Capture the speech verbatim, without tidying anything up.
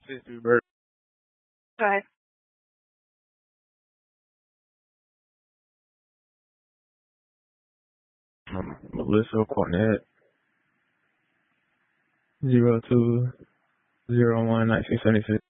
Sister Bert. Go ahead. Um, Melissa Cornett. Zero two zero one nineteen seventy six.